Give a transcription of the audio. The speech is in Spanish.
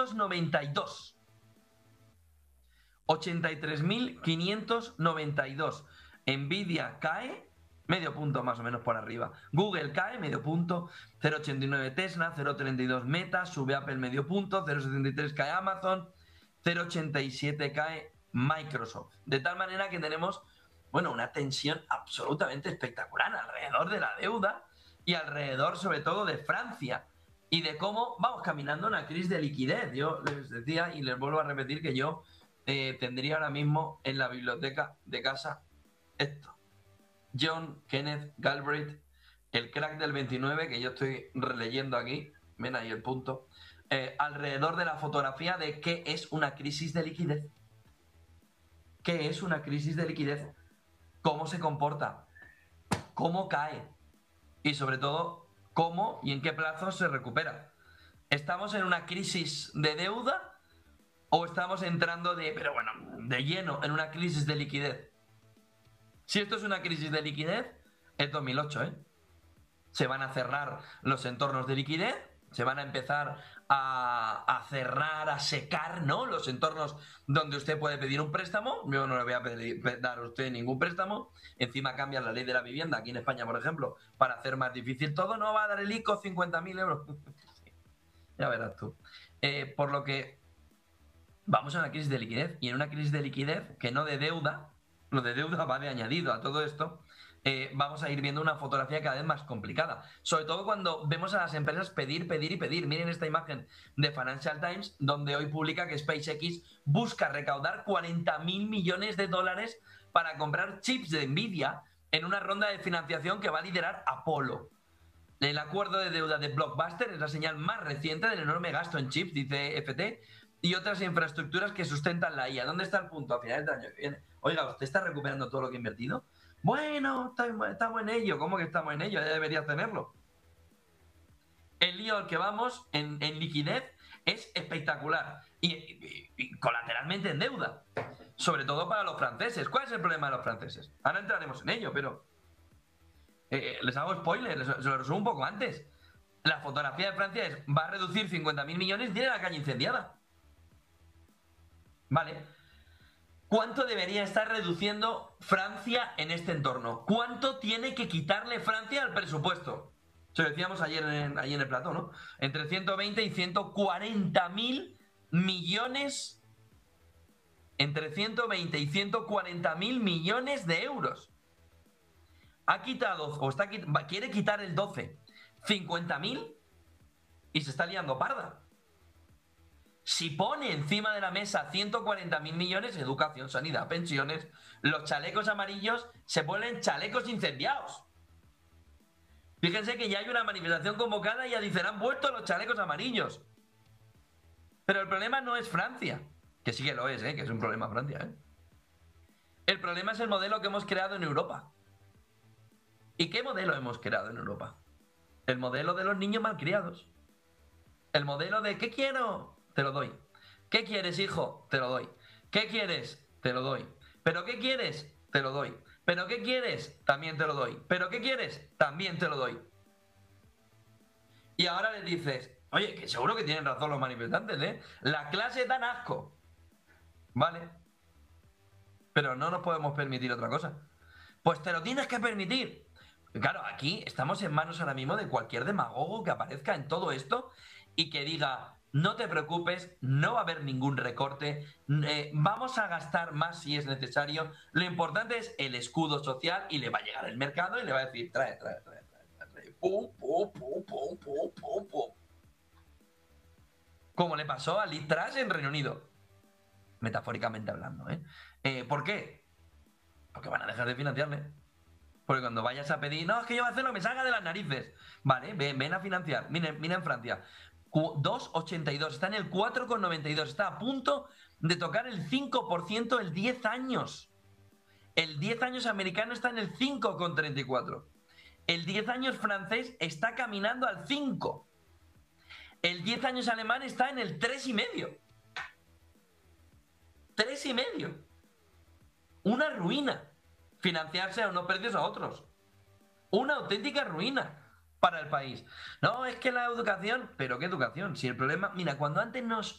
83.592. 83.592. Nvidia cae medio punto más o menos por arriba. Google cae medio punto. 0,89 Tesla, 0,32 Meta, sube Apple medio punto. 0,73 cae Amazon. 0,87 cae Microsoft. De tal manera que tenemos, bueno, una tensión absolutamente espectacular alrededor de la deuda y alrededor sobre todo de Francia y de cómo vamos caminando una crisis de liquidez. Yo les decía y les vuelvo a repetir que yo tendría ahora mismo en la biblioteca de casa esto. John Kenneth Galbraith, el crack del 29, que yo estoy releyendo aquí, ven ahí el punto, alrededor de la fotografía de qué es una crisis de liquidez. ¿Qué es una crisis de liquidez? ¿Cómo se comporta? ¿Cómo cae? Y sobre todo, ¿cómo y en qué plazo se recupera? ¿Estamos en una crisis de deuda o estamos entrando de lleno en una crisis de liquidez? Si esto es una crisis de liquidez, es 2008, ¿eh? Se van a cerrar los entornos de liquidez, se van a empezar a cerrar, a secar, ¿no? Los entornos donde usted puede pedir un préstamo. Yo no le voy a dar a usted ningún préstamo. Encima cambian la ley de la vivienda aquí en España, por ejemplo, para hacer más difícil todo. No va a dar el ICO 50.000 euros. Ya verás tú. Por lo que vamos a una crisis de liquidez. Y en una crisis de liquidez, que no de deuda, lo de deuda va de añadido a todo esto, vamos a ir viendo una fotografía cada vez más complicada. Sobre todo cuando vemos a las empresas pedir y pedir. Miren esta imagen de Financial Times, donde hoy publica que SpaceX busca recaudar 40.000 millones de dólares para comprar chips de Nvidia en una ronda de financiación que va a liderar Apollo. El acuerdo de deuda de Blockbuster es la señal más reciente del enorme gasto en chips, dice FT, y otras infraestructuras que sustentan la IA. ¿Dónde está el punto a finales del año que viene? Oiga, ¿usted está recuperando todo lo que ha invertido? Bueno, estamos en ello. ¿Cómo que estamos en ello? Ya deberías tenerlo. El lío al que vamos en liquidez es espectacular y colateralmente en deuda, sobre todo para los franceses. ¿Cuál es el problema de los franceses? Ahora entraremos en ello, pero les hago spoiler, se lo resumo un poco antes. La fotografía de Francia es, va a reducir 50.000 millones y tiene la calle incendiada. Vale. ¿Cuánto debería estar reduciendo Francia en este entorno? ¿Cuánto tiene que quitarle Francia al presupuesto? Se lo decíamos ayer en el plató, ¿no? Entre 120 y 140.000 millones. Entre 120 y 140.000 millones de euros. Ha quitado, quiere quitar el 12, 50.000 y se está liando parda. Si pone encima de la mesa 140.000 millones, educación, sanidad, pensiones, los chalecos amarillos se vuelven chalecos incendiados. Fíjense que ya hay una manifestación convocada y ya dicen, han vuelto los chalecos amarillos. Pero el problema no es Francia, que sí que lo es, que es un problema Francia. El problema es el modelo que hemos creado en Europa. ¿Y qué modelo hemos creado en Europa? El modelo de los niños malcriados. El modelo de ¿qué quiero? Te lo doy. ¿Qué quieres, hijo? Te lo doy. ¿Qué quieres? Te lo doy. ¿Pero qué quieres? Te lo doy. ¿Pero qué quieres? También te lo doy. ¿Pero qué quieres? También te lo doy. Y ahora les dices, oye, que seguro que tienen razón los manifestantes, ¿eh? La clase dan asco. ¿Vale? Pero no nos podemos permitir otra cosa. Pues te lo tienes que permitir. Claro, aquí estamos en manos ahora mismo de cualquier demagogo que aparezca en todo esto y que diga, no te preocupes, no va a haber ningún recorte, vamos a gastar más si es necesario, lo importante es el escudo social y le va a llegar el mercado y le va a decir, trae, pum, pum, pum, pum, pum, pum, pum. Como le pasó a Liz Truss en Reino Unido, metafóricamente hablando, ¿por qué? Porque van a dejar de financiarle. Porque cuando vayas a pedir, no, es que yo voy a hacer lo que me salga de las narices. Vale, ven a financiar. Mira en Francia. 2,82. Está en el 4,92. Está a punto de tocar el 5% el 10 años. El 10 años americano está en el 5,34. El 10 años francés está caminando al 5. El 10 años alemán está en el 3,5. 3,5. Una ruina. Financiarse a unos precios a otros. Una auténtica ruina para el país. No, es que la educación... ¿Pero qué educación? Si el problema... Mira, cuando antes